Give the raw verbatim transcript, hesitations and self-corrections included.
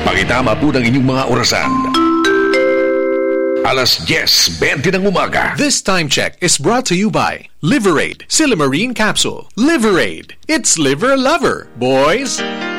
Pakitama po ng inyong mga orasan. Alas diyes bente ng umaga. This time check is brought to you by Liverade Silimarine Capsule. Liverade, it's liver lover, boys.